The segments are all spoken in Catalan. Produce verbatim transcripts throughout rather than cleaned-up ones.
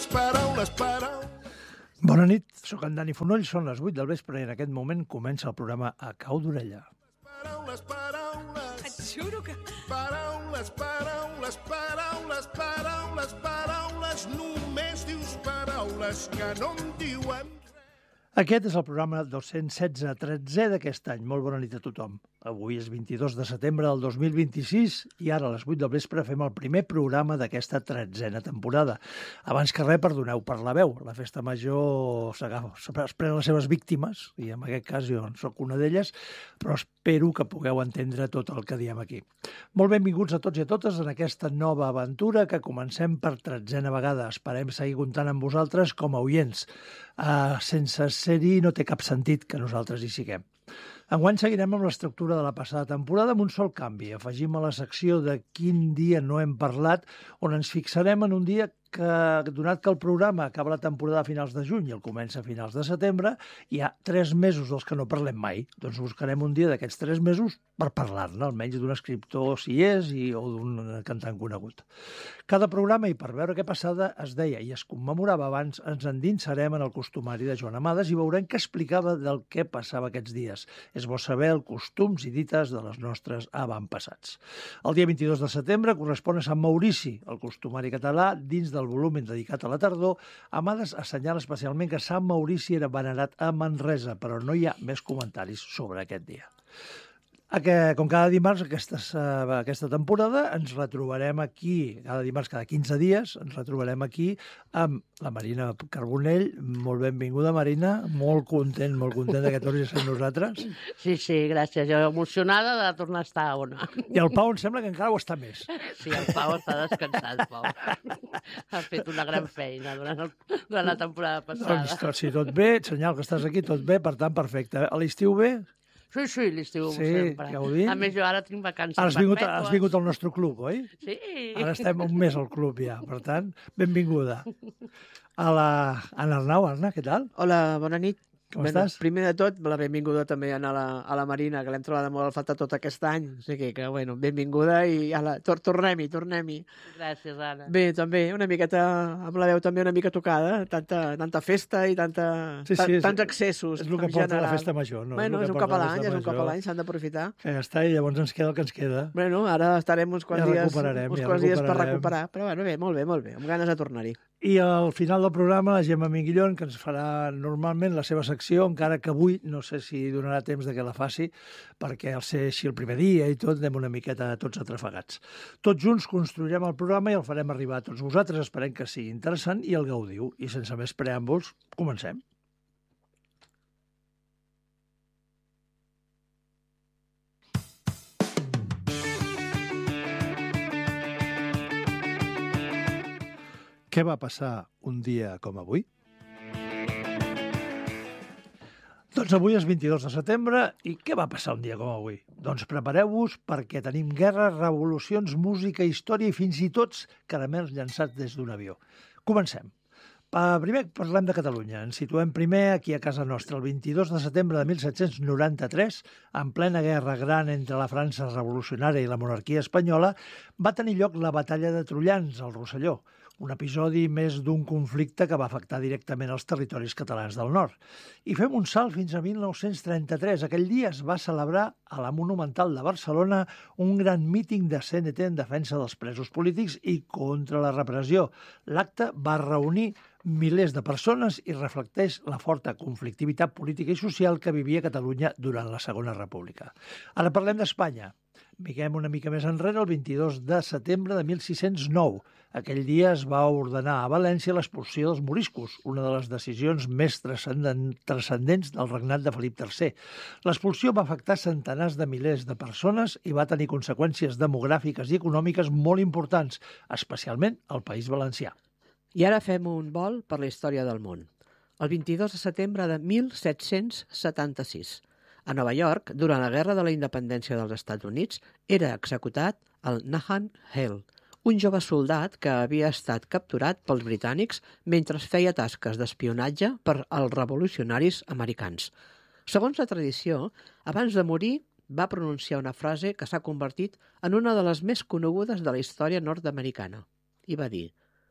paraules, paraules. Bona nit, sóc en Dani Fonoll, són les vuit del vespre i en aquest moment comença el programa A Cau d'Orella. Paraules, paraules. Et juro que... Paraules, paraules, paraules, paraules, paraules. Només dius paraules que no em diuen. Aquest és el programa dos-cents setze tretzè d'aquest any. Molt bona nit a tothom. Avui és vint-i-dos de setembre del dos mil vint-i-sis i ara a les vuit del vespre fem el primer programa d'aquesta tretzena temporada. Abans que res, perdoneu per la veu. La festa major s'agafa, es pren les seves víctimes, i en aquest cas jo en soc una d'elles, però espero que pugueu entendre tot el que diem aquí. Molt benvinguts a tots i a totes en aquesta nova aventura que comencem per tretzena vegada. Esperem seguir comptant amb vosaltres com a oients. Uh, sense ser-hi no té cap sentit que nosaltres hi siguem. Enguany seguirem amb l'estructura de la passada temporada amb un sol canvi. Afegim a la secció de quin dia no hem parlat, on ens fixarem en un dia que, donat que el programa acaba la temporada a finals de juny i el comença a finals de setembre, hi ha tres mesos dels que no parlem mai. Doncs buscarem un dia d'aquests tres mesos per parlar-ne, almenys d'un escriptor si és i, o d'un cantant conegut. Cada programa, i per veure què passada, es deia i es commemorava abans, ens endinsarem en el costumari de Joan Amades i veurem què explicava del què passava aquests dies. És bo saber els costums i dites de les nostres avantpassats. El dia vint-i-dos de setembre correspon a Sant Maurici, el costumari català, dins del volum dedicat a la tardor. Amades assenyala especialment que Sant Maurici era venerat a Manresa, però no hi ha més comentaris sobre aquest dia. Que, com cada dimarts aquesta, aquesta temporada ens retrobarem aquí, cada dimarts, cada quinze dies, ens retrobarem aquí amb la Marina Carbonell. Molt benvinguda, Marina. Molt content, molt content que tornis a ser nosaltres. Sí, sí, gràcies. Jo emocionada de tornar a estar a Ona. I el Pau em sembla que encara ho està més. Sí, el Pau està descansat, Pau. Ha fet una gran feina durant, el, durant la temporada passada. Doncs tot, sí, tot bé, senyal que estàs aquí, tot bé, per tant, perfecte. A l'estiu bé? Sí, sí, l'estiu sí, sempre. gaudint. A més, jo ara tinc vacances ara has vingut, perpètues. Has vingut al nostre club, oi? Sí. Ara estem un mes al club ja, per tant, benvinguda. A la Anna Arnau. Anna, què tal? Hola, bona nit. Com Bé, estàs? Primer de tot, la benvinguda també a la, a la Marina, que l'hem trobat molt a falta tot aquest any. O sigui que, bueno, benvinguda i ala, tor tornem-hi, tornem-hi. Gràcies, Anna. Bé, també, una miqueta, amb la veu també una mica tocada, tanta, tanta festa i tanta, sí, sí, és, tants excessos. És el que porta general. la festa major. No? Bueno, és, és un cap a l'any, és un cap a l'any, s'han d'aprofitar. Que ja està, i llavors ens queda el que ens queda. Bueno, ara estarem uns quants, ja dies, uns ja quants dies per recuperar, però bueno, bé, molt bé, molt bé, amb ganes de tornar-hi. I al final del programa, la Gemma Minguillón, que ens farà normalment la seva secció, encara que avui no sé si donarà temps de que la faci, perquè al ser així el primer dia i tot, anem una miqueta tots atrafegats. Tots junts construirem el programa i el farem arribar a tots vosaltres. Esperem que sigui interessant i el gaudiu. I sense més preàmbuls, comencem. Què va passar un dia com avui? Doncs avui és vint-i-dos de setembre i què va passar un dia com avui? Doncs prepareu-vos perquè tenim guerres, revolucions, música, història i fins i tot caramels llançats des d'un avió. Comencem. Primer parlem de Catalunya. Ens situem primer aquí a casa nostra. El vint-i-dos de setembre de mil set-cents noranta-tres, en plena guerra gran entre la França revolucionària i la monarquia espanyola, va tenir lloc la batalla de Trullans, al Rosselló, un episodi més d'un conflicte que va afectar directament els territoris catalans del nord. I fem un salt fins a mil nou-cents trenta-tres. Aquell dia es va celebrar a la Monumental de Barcelona un gran míting de C N T en defensa dels presos polítics i contra la repressió. L'acte va reunir milers de persones i reflecteix la forta conflictivitat política i social que vivia Catalunya durant la Segona República. Ara parlem d'Espanya. Miguem una mica més enrere, el vint-i-dos de setembre de mil sis-cents nou. Aquell dia es va ordenar a València l'expulsió dels moriscos, una de les decisions més transcendents del regnat de Felip tercer. L'expulsió va afectar centenars de milers de persones i va tenir conseqüències demogràfiques i econòmiques molt importants, especialment al País Valencià. I ara fem un vol per la història del món. El vint-i-dos de setembre de mil set-cents setanta-sis. A Nova York, durant la Guerra de la Independència dels Estats Units, era executat el Nathan Hale, un jove soldat que havia estat capturat pels britànics mentre feia tasques d'espionatge per als revolucionaris americans. Segons la tradició, abans de morir, va pronunciar una frase que s'ha convertit en una de les més conegudes de la història nord-americana. I va dir: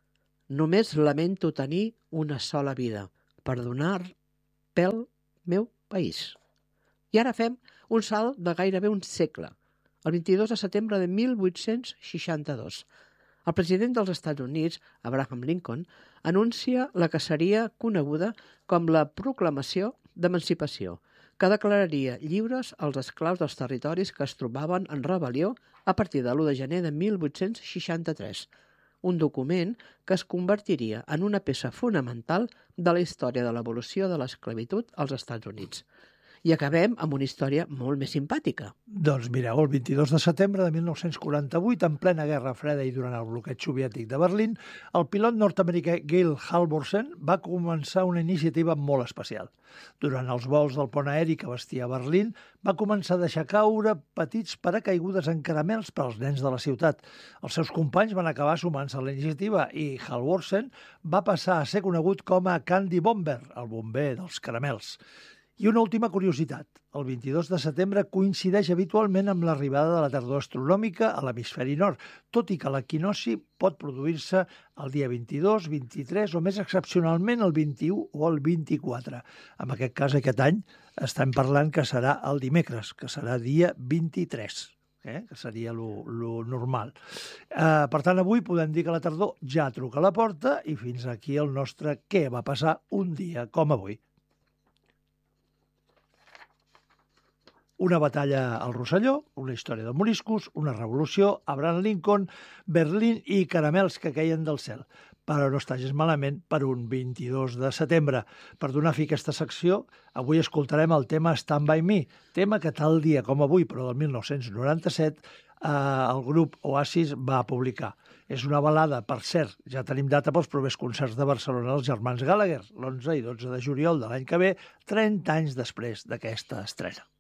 Només lamento tenir una sola vida per donar pel meu país. I ara fem un salt de gairebé un segle. El vint-i-dos de setembre de mil vuit-cents seixanta-dos, el president dels Estats Units, Abraham Lincoln, anuncia la que seria coneguda com la Proclamació d'Emancipació, que declararia lliures els esclaus dels territoris que es trobaven en rebel·lió a partir de l'u de gener de mil vuit-cents seixanta-tres, un document que es convertiria en una peça fonamental de la història de l'evolució de l'esclavitud als Estats Units. I acabem amb una història molt més simpàtica. Doncs mireu, el vint-i-dos de setembre de mil nou-cents quaranta-vuit, en plena Guerra Freda i durant el bloqueig soviètic de Berlín, el pilot nord-americà Gale Halvorsen va començar una iniciativa molt especial. Durant els vols del pont aeri que vestia a Berlín, va començar a deixar caure petits paracaigudes en caramels per als nens de la ciutat. Els seus companys van acabar sumant-se a la iniciativa i Halvorsen va passar a ser conegut com a Candy Bomber, el bomber dels caramels. I una última curiositat. El vint-i-dos de setembre coincideix habitualment amb l'arribada de la tardor astronòmica a l'hemisferi nord, tot i que l'equinoci pot produir-se el dia vint-i-dos, vint-i-tres o més excepcionalment el vint-i-u o el vint-i-quatre. En aquest cas, aquest any, estem parlant que serà el dimecres, que serà dia vint-i-tres. Eh? Que seria lo, lo normal. Eh, per tant, avui podem dir que la tardor ja truca a la porta i fins aquí el nostre què va passar un dia com avui. Una batalla al Rosselló, una història de moriscos, una revolució, Abraham Lincoln, Berlín i caramels que queien del cel. Però no estagis malament per un vint-i-dos de setembre. Per donar fi a aquesta secció, avui escoltarem el tema Stand By Me, tema que tal dia com avui, però del mil nou-cents noranta-set, eh, el grup Oasis va publicar. És una balada, per cert, ja tenim data pels propers concerts de Barcelona dels germans Gallagher, l'onze i dotze de juliol de l'any que ve, trenta anys després d'aquesta estrena.